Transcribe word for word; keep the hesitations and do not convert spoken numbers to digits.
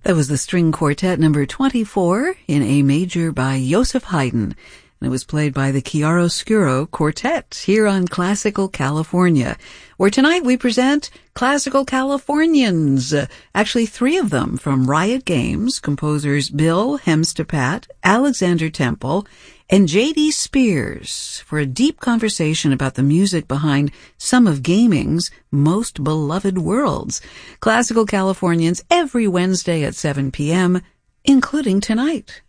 That was the string quartet number twenty-four in A major by Joseph Haydn, and it was played by the Chiaroscuro Quartet here on Classical California, where tonight we present Classical Californians, uh, actually three of them from Riot Games, composers Bill Hemstepat, Alexander Temple, and J D Spears, for a deep conversation about the music behind some of gaming's most beloved worlds. Classical Californians every Wednesday at seven p.m., including tonight.